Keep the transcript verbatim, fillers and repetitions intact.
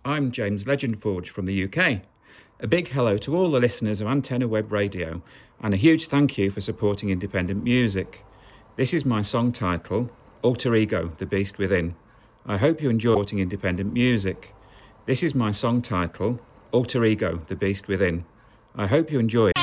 I'm James Legendforge from the U K. A big hello to all the listeners of Antenna Web Radio, and a huge thank you for supporting independent music. This is my song title, Alter Ego, The Beast Within. I hope you enjoy supporting independent music. This is my song title, Alter Ego, The Beast Within. I hope you enjoy it.